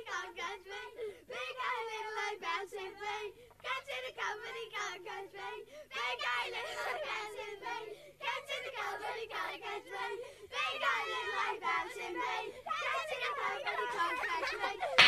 can't catch me. Big eye, little eye, bouncing me. Cats in the company can't catch me. Big eye, little eye, bouncing me. Cats in the company can't catch me. Big eye, little eye, bouncing me. Cats in the company can't catch me.